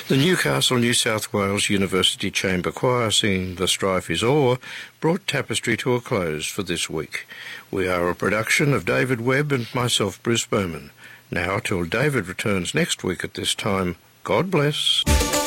The Newcastle, New South Wales University Chamber Choir singing The Strife Is O'er brought Tapestry to a close for this week. We are a production of David Webb and myself, Bruce Bowman. Now, till David returns next week at this time, God bless.